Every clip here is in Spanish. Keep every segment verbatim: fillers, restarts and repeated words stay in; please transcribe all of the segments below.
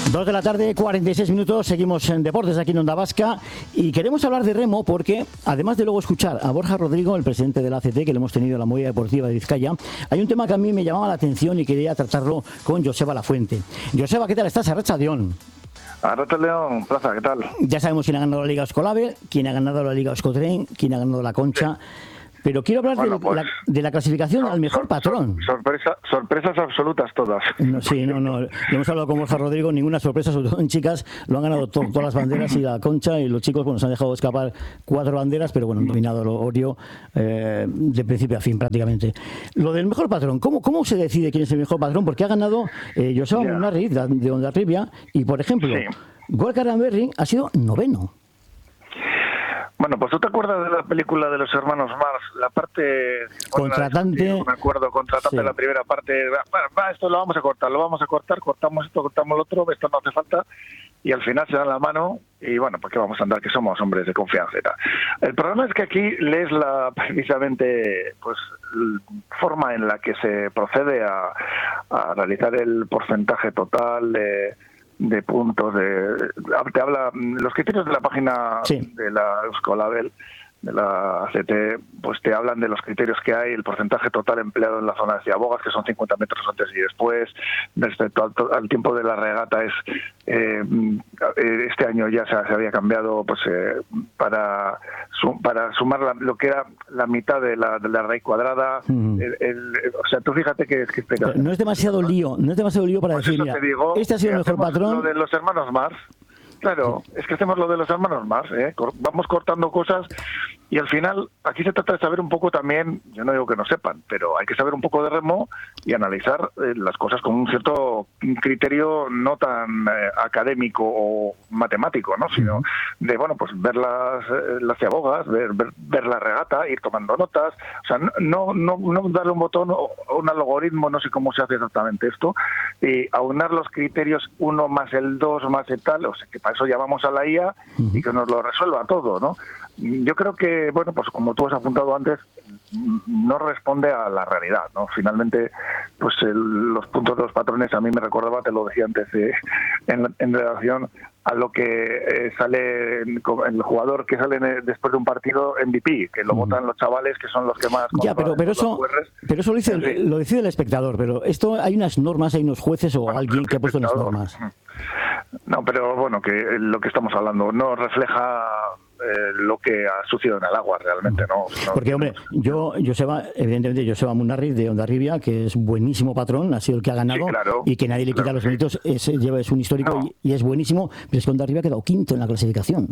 Dos de la tarde, cuarenta y seis minutos, seguimos en Deportes aquí en Onda Vasca y queremos hablar de remo porque, además de luego escuchar a Borja Rodrigo, el presidente de la A C T, que le hemos tenido en la movida deportiva de Vizcaya, hay un tema que a mí me llamaba la atención y quería tratarlo con Joseba Lafuente. Joseba, ¿qué tal estás? Arratsaldeón. Arratsaldeón, Plaza, ¿qué tal? Ya sabemos quién ha ganado la Liga Escolabel, quién ha ganado la Liga Euskotren, quién ha ganado la Concha... Sí. Pero quiero hablar bueno, de, pues, la, de la clasificación sor, al mejor sor, patrón. Sor, sorpresa, sorpresas absolutas todas. No, sí, no, no. Le hemos hablado con Borja Rodrigo, ninguna sorpresa, sobre todo en chicas. Lo han ganado to, todas las banderas y la Concha, y los chicos bueno, se han dejado escapar cuatro banderas, pero bueno, han dominado el Orio eh, de principio a fin prácticamente. Lo del mejor patrón, ¿cómo, cómo se decide quién es el mejor patrón? Porque ha ganado eh, Joseba yeah. Munarriz de Hondarribia y, por ejemplo, sí. Gorka Aranberri ha sido noveno. Bueno, pues tú te acuerdas de la película de los hermanos Mars, la parte... Contratante... No me acuerdo, contratante de sí. La primera parte. Va, va, esto lo vamos a cortar, lo vamos a cortar, cortamos esto, cortamos lo otro, esto no hace falta. Y al final se dan la mano y bueno, ¿por qué vamos a andar? Que somos hombres de confianza y tal. El problema es que aquí lees la precisamente pues forma en la que se procede a, a realizar el porcentaje total de... de puntos, de, te habla los criterios de la página sí. de la Escolabel, de la A C T, pues te hablan de los criterios que hay, el porcentaje total empleado en la zona de Ciabogas, que son cincuenta metros antes y después, respecto al, al tiempo de la regata es eh, este año ya se, se había cambiado pues eh, para su, para sumar la, lo que era la mitad de la, de la raíz cuadrada. Uh-huh. el, el, o sea, tú fíjate que, que no es demasiado lío, no es demasiado lío para pues decir, mira, digo, este ha sido el mejor patrón. Lo de los hermanos Mars. Claro, sí. Es que hacemos lo de los hermanos Mars, ¿eh? Vamos cortando cosas y al final aquí se trata de saber un poco también, yo no digo que no sepan, pero hay que saber un poco de remo y analizar eh, las cosas con un cierto criterio no tan eh, académico o matemático, ¿no? Sino de, bueno, pues ver las, eh, las ciabogas, ver, ver, ver la regata, ir tomando notas, o sea, no, no, no darle un botón o un algoritmo, no sé cómo se hace exactamente esto, y aunar los criterios uno más el dos más el tal, o sea, que para eso llamamos a la I A y que nos lo resuelva todo, ¿no? Yo creo que, bueno, pues como tú has apuntado antes, no responde a la realidad, ¿no? Finalmente, pues el, los puntos de los patrones, a mí me recordaba, te lo decía antes, eh, en, en relación a lo que eh, sale en, en el jugador que sale en, después de un partido M V P, que lo mm. votan los chavales que son los que más... Ya, pero, pero eso pero eso lo, dice, sí. lo decide el espectador, pero esto hay unas normas, hay unos jueces o bueno, alguien que ha puesto unas normas. No, pero bueno, que lo que estamos hablando no refleja... Eh, lo que ha sucedido en el agua realmente, ¿no? no Porque, hombre, yo, Joseba, evidentemente, Joseba Munarriz de Hondarribia, que es buenísimo patrón, ha sido el que ha ganado, sí, claro, y que nadie le quita claro, los méritos, es, lleva, es un histórico no. y, y es buenísimo, pero es que Hondarribia ha quedado quinto en la clasificación.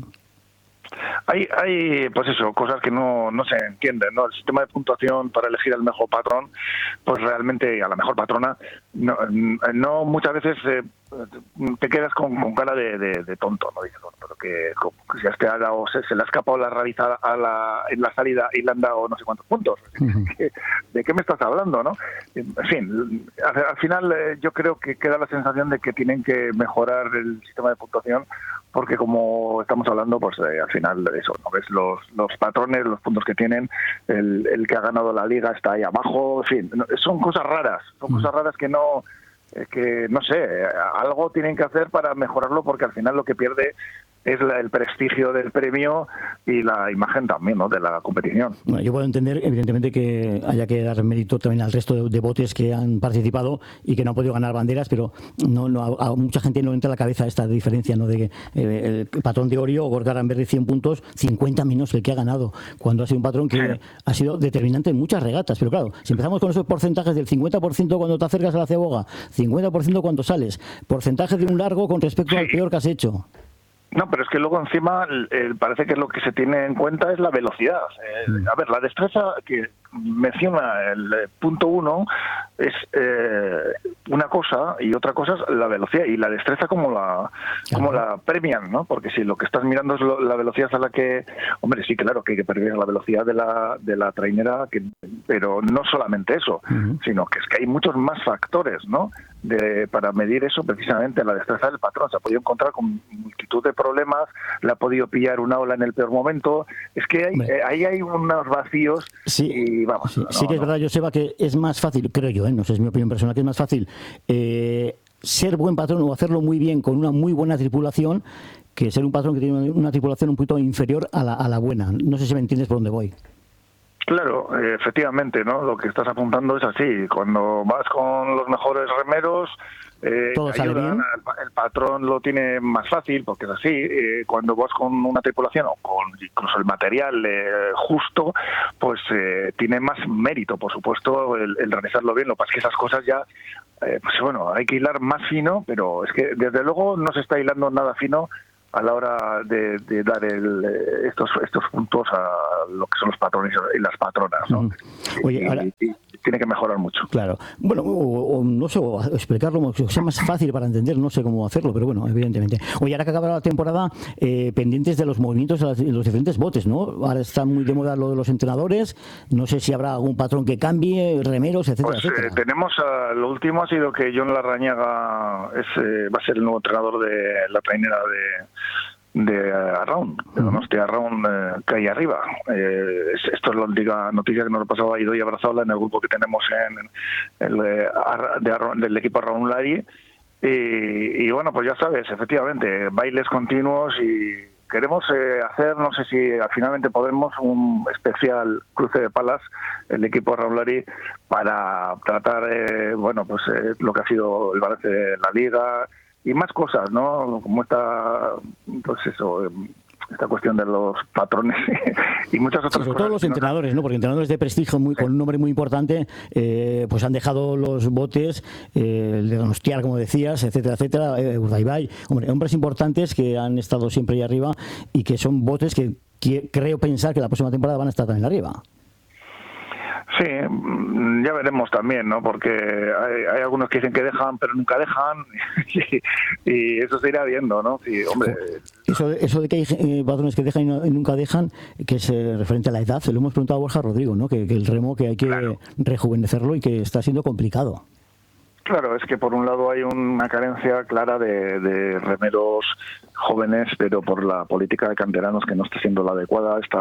Hay, hay, pues eso, cosas que no, no se entienden, ¿no? El sistema de puntuación para elegir al mejor patrón, pues realmente a la mejor patrona, no, no muchas veces eh, te quedas con, con cara de, de, de tonto, ¿no? Dices, bueno, pero que, que si este ha dado, se, se le ha escapado la realizada a la, en la salida y le han dado no sé cuántos puntos. Uh-huh. ¿De qué me estás hablando, no? En fin, al, al final eh, yo creo que queda la sensación de que tienen que mejorar el sistema de puntuación porque como estamos hablando, pues eh, al final eso, ¿no? Ves los, los patrones, los puntos que tienen, el, el que ha ganado la liga está ahí abajo, en fin, no, son cosas raras, son cosas raras que no, eh, que no sé, algo tienen que hacer para mejorarlo porque al final lo que pierde es la, el prestigio del premio y la imagen también, ¿no?, de la competición. Bueno, yo puedo entender, evidentemente, que haya que dar mérito también al resto de, de botes que han participado y que no han podido ganar banderas, pero no, no a, a mucha gente no entra a la cabeza esta diferencia, ¿no?, de que eh, el patrón de Orio, Gorka Aranberri, cien puntos, cincuenta menos el que ha ganado, cuando ha sido un patrón que sí. ha sido determinante en muchas regatas. Pero claro, si empezamos con esos porcentajes del cincuenta por ciento cuando te acercas a la ciaboga, cincuenta por ciento cuando sales, porcentaje de un largo con respecto sí. al peor que has hecho. No, pero es que luego encima eh, parece que lo que se tiene en cuenta es la velocidad. Eh, a ver, la destreza que menciona el eh, punto uno es eh, una cosa y otra cosa es la velocidad y la destreza como la como la premian, ¿no? Porque si lo que estás mirando es lo, la velocidad a la que, hombre, sí, claro que hay que premiar la velocidad de la de la trainera, que, pero no solamente eso, uh-huh. sino que es que hay muchos más factores, ¿no?, de, para medir eso, precisamente la destreza del patrón. Se ha podido encontrar con multitud de problemas, le ha podido pillar una ola en el peor momento. Es que hay, eh, ahí hay unos vacíos sí, y vamos. Sí, no, sí que es no. verdad, Joseba, que es más fácil, creo yo, ¿eh? No sé, es mi opinión personal, que es más fácil eh, ser buen patrón o hacerlo muy bien con una muy buena tripulación que ser un patrón que tiene una tripulación un poquito inferior a la, a la buena. No sé si me entiendes por dónde voy. Claro, efectivamente, ¿no? Lo que estás apuntando es así. Cuando vas con los mejores remeros, eh, todo sale ayudan, bien. El, el patrón lo tiene más fácil porque es así. Eh, cuando vas con una tripulación o con incluso el material eh, justo, pues eh, tiene más mérito, por supuesto, el, el realizarlo bien. Lo que pasa es que esas cosas ya, eh, pues bueno, hay que hilar más fino, pero es que desde luego no se está hilando nada fino a la hora de, de dar el, estos estos puntos a lo que son los patrones y las patronas, ¿no? Uh-huh. Oye, y, ahora... y, y tiene que mejorar mucho. Claro. Bueno, o, o no sé, o explicarlo, que sea más fácil para entender, no sé cómo hacerlo, pero bueno, evidentemente. Oye, ahora que acaba la temporada, eh, pendientes de los movimientos de los diferentes botes, ¿no? Ahora está muy de moda lo de los entrenadores, no sé si habrá algún patrón que cambie, remeros, etcétera, pues, etcétera. Eh, tenemos, a, lo último ha sido que John Larrañaga es, eh, va a ser el nuevo entrenador de la trainera de de Arraun, de Donostia Arraun, eh, que hay arriba. Eh, esto es la única noticia que nos pasaba a Idoia Brazaola en el grupo que tenemos en el de, de Arraun, del equipo Arraun Lari. Y, y bueno, pues ya sabes, efectivamente, bailes continuos y queremos eh, hacer, no sé si finalmente podemos, un especial cruce de palas, el equipo Arraun Lari, para tratar, eh, bueno, pues eh, lo que ha sido el balance de la liga, y más cosas, ¿no? Como esta, pues eso, esta cuestión de los patrones y muchas otras sí, sobre cosas. Todo los ¿no? entrenadores, ¿no? Porque entrenadores de prestigio muy, sí. con un nombre muy importante, eh, pues han dejado los botes, eh, el de Donostiar, como decías, etcétera, etcétera, eh, Urdaibai, hombre, hombres importantes que han estado siempre ahí arriba y que son botes que, que creo pensar que la próxima temporada van a estar también arriba. Sí, ya veremos también, ¿no? Porque hay, hay algunos que dicen que dejan, pero nunca dejan, y, y eso se irá viendo, ¿no? Y, hombre, eso, eso de que hay eh, patrones que dejan y, no, y nunca dejan, que es eh, referente a la edad, se lo hemos preguntado a Borja Rodrigo, ¿no? Que, que el remo que hay que claro. rejuvenecerlo y que está siendo complicado. Claro, es que por un lado hay una carencia clara de, de remeros jóvenes, pero por la política de canteranos que no está siendo la adecuada, esta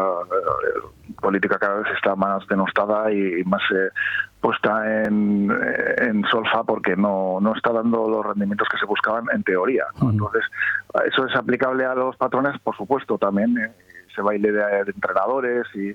eh, política cada vez está más denostada y, y más eh, puesta en, en solfa porque no, no está dando los rendimientos que se buscaban en teoría, ¿no? Entonces, eso es aplicable a los patrones, por supuesto, también eh, ese baile de, de entrenadores y,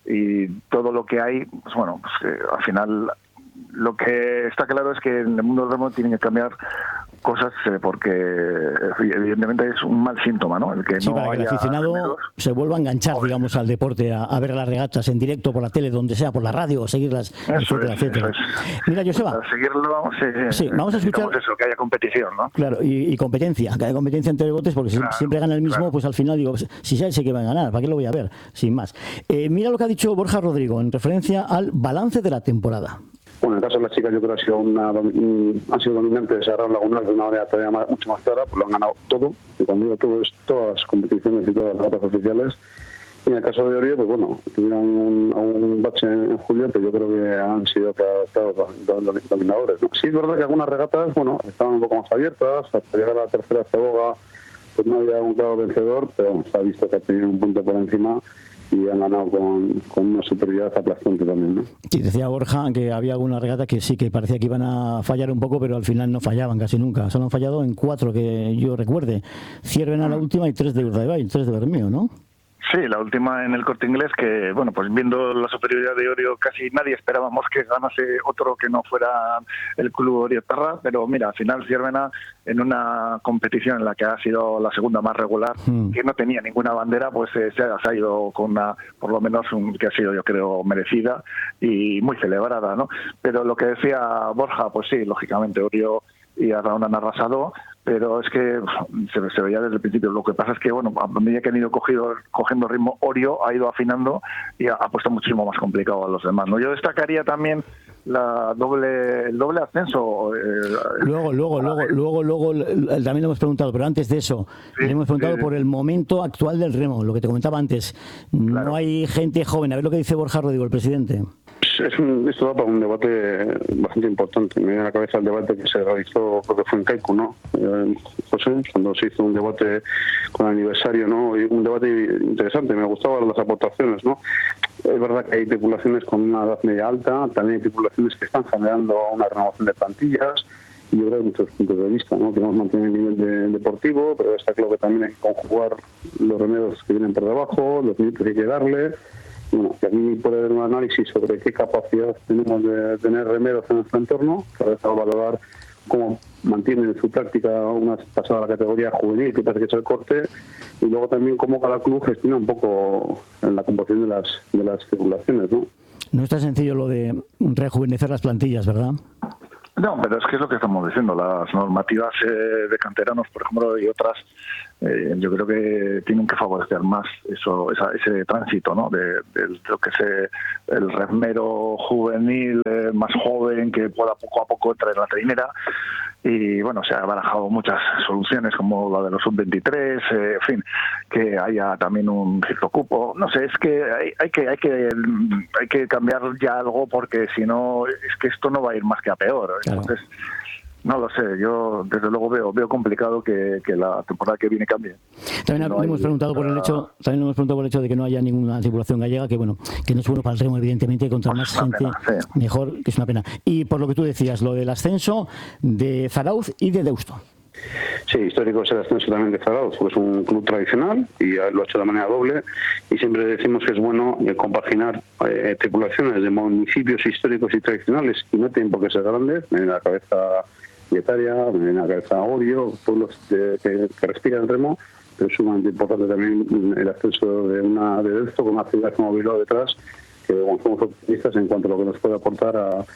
y todo lo que hay, pues bueno, pues, eh, al final lo que está claro es que en el mundo del remo tienen que cambiar cosas eh, porque evidentemente es un mal síntoma, ¿no? El que sí, no para que el haya aficionado remeros. se vuelva a enganchar, Joder. digamos, al deporte, a, a ver las regatas en directo, por la tele, donde sea, por la radio, seguirlas, eso etcétera, es, etcétera. Eso es. Mira, Joseba. Para seguirlo, sí, sí, vamos a escuchar eso, que haya competición, ¿no? Claro, y, y competencia, que haya competencia entre botes, porque claro, si siempre gana el mismo, claro. pues al final digo, si ya sé que va a ganar, ¿para qué lo voy a ver? Sin más. Eh, mira lo que ha dicho Borja Rodrigo en referencia al balance de la temporada. Bueno, en el caso de las chicas yo creo que ha sido una, han sido dominantes a Arraun Lagunal de una manera todavía más, mucho más clara, pues lo han ganado todo, y cuando digo todo es todas las competiciones y todas las regatas oficiales. Y en el caso de Orio, pues bueno, tuvieron un, un bache en, en julio, pero yo creo que han sido todos dominadores, ¿no? Sí, es verdad que algunas regatas, bueno, estaban un poco más abiertas, hasta llegar a la tercera ceboga, pues no había un claro vencedor, pero se ha visto que ha tenido un punto por encima y han ganado con, con una superioridad aplastante también, ¿no? Sí, decía Borja que había alguna regata que sí, que parecía que iban a fallar un poco, pero al final no fallaban casi nunca. Solo han fallado en cuatro que yo recuerde. Cierven a la última y tres de Urdaibai y tres de Bermeo, ¿no? Sí, la última en el Corte Inglés, que bueno, pues viendo la superioridad de Orio, casi nadie esperábamos que ganase otro que no fuera el club Oriotarra, pero mira, al final Ciervena, en una competición en la que ha sido la segunda más regular, mm. que no tenía ninguna bandera, pues eh, se, ha, se ha ido con una, por lo menos, un, que ha sido yo creo merecida y muy celebrada, ¿no? Pero lo que decía Borja, pues sí, lógicamente Orio y Arraun han arrasado, pero es que se, se veía desde el principio. Lo que pasa es que, bueno, a medida que han ido cogido, cogiendo ritmo, Orio ha ido afinando y ha, ha puesto muchísimo más complicado a los demás, ¿no? Yo destacaría también la doble el doble ascenso. Eh, luego, luego, luego, luego, luego, también lo hemos preguntado, pero antes de eso, sí, le hemos preguntado sí, por el momento actual del remo, lo que te comentaba antes. Claro. No hay gente joven. A ver lo que dice Borja Rodrigo, el presidente. Es un, esto da para un debate bastante importante. Me viene a la cabeza el debate que se realizó, creo que fue en Kaiku, ¿no? Eh, José, cuando se hizo un debate con el aniversario, ¿no? Y un debate interesante, me gustaban las aportaciones, ¿no? Es verdad que hay tripulaciones con una edad media alta, también hay tripulaciones que están generando una renovación de plantillas y yo creo que muchos puntos de vista, ¿no? Queremos mantener el nivel de, deportivo, pero está claro que también hay que conjugar los remedios que vienen por debajo, los minutos que hay que darle. Bueno, que aquí puede haber un análisis sobre qué capacidad tenemos de tener remedios en nuestro entorno, que ahora estamos a valorar cómo mantienen en su práctica una pasada a la categoría juvenil, que parece que es el corte, y luego también cómo cada club gestiona un poco en la composición de las de las circulaciones, ¿no? No es tan sencillo lo de rejuvenecer las plantillas, ¿verdad? No, pero es que es lo que estamos diciendo. Las normativas eh, de canteranos, por ejemplo, y otras, eh, yo creo que tienen que favorecer más eso, esa, ese tránsito, ¿no? De, de lo que es eh, el remero juvenil, eh, más joven, que pueda poco a poco entrar en la trinera. Y bueno, se ha barajado muchas soluciones como la de los sub veintitrés, eh, en fin, que haya también un cierto cupo. No sé, es que hay, hay que hay que hay que cambiar ya algo, porque si no es que esto no va a ir más que a peor. Claro. Entonces, no lo sé, yo desde luego veo veo complicado que, que la temporada que viene cambie. También no hemos hay, preguntado por el hecho, también hemos preguntado por el hecho de que no haya ninguna tripulación gallega, que bueno, que no es bueno para el remo, evidentemente, contra pues más gente pena, sí. mejor, que es una pena. Y por lo que tú decías, lo del ascenso de Zarauz y de Deusto. Sí, histórico es el ascenso también de Zarauz, porque es un club tradicional y lo ha hecho de manera doble, y siempre decimos que es bueno eh, compaginar eh, tripulaciones de municipios históricos y tradicionales, y no tienen por qué ser grandes. Me viene a la cabeza Guetaria, me viene a la cabeza Orio, pueblos de, que, que respiran el remo, pero es sumamente importante también el ascenso de una de Deusto, con una ciudad como Bilbao detrás, que bueno, somos optimistas en cuanto a lo que nos puede aportar a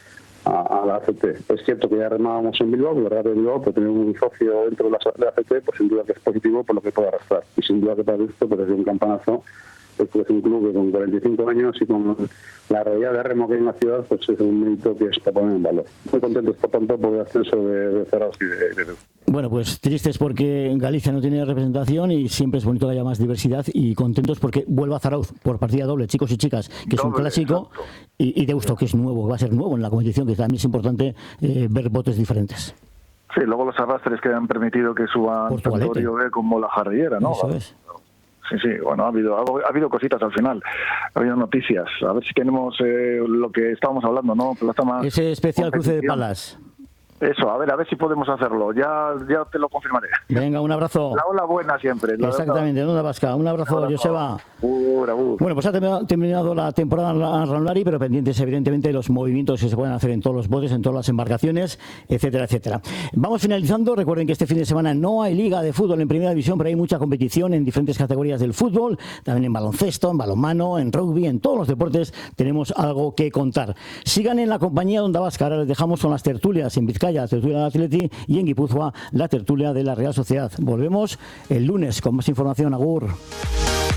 a la A C T. Es cierto que ya remábamos en Bilbao, la de Bilbao, pero tener un socio dentro de la, de la A C T, pues sin duda que es positivo por lo que puede arrastrar. Y sin duda que para esto pues es un campanazo, pues es un club que con cuarenta y cinco años y con la realidad de remo que hay en la ciudad, pues es un mérito que está poniendo en valor. Muy contentos, por tanto, por el ascenso de, de Zarauz y de, de, de Bueno, pues tristes porque Galicia no tiene representación, y siempre es bonito que haya más diversidad, y contentos porque vuelva Zarauz por partida doble, chicos y chicas, que es doble, un clásico, y, y Deusto, que es nuevo, va a ser nuevo en la competición, que también es importante eh, ver botes diferentes. Sí, luego los arrastres que han permitido que suban Santorio B como la Jarrillera, ¿no? Eso es. Sí, sí, bueno, ha habido ha habido cositas al final, ha habido noticias. A ver si tenemos eh, lo que estábamos hablando, ¿no? Plaza más ese especial cruce de palas. Eso, a ver, a ver si podemos hacerlo. Ya ya te lo confirmaré. Venga, un abrazo. La ola buena siempre. La Exactamente, en Onda Vasca. Un abrazo, un abrazo. Joseba. Ura, ura. Bueno, pues ha terminado, terminado la temporada Ranulari, pero pendientes evidentemente de los movimientos que se pueden hacer en todos los botes, en todas las embarcaciones, etcétera, etcétera. Vamos finalizando. Recuerden que este fin de semana no hay liga de fútbol en primera división, pero hay mucha competición en diferentes categorías del fútbol, también en baloncesto, en balonmano, en rugby, en todos los deportes tenemos algo que contar. Sigan en la compañía de Onda Vasca. Ahora les dejamos con las tertulias en Vizcaya, la tertulia de Atleti, y en Guipúzcoa la tertulia de la Real Sociedad. Volvemos el lunes con más información. Agur.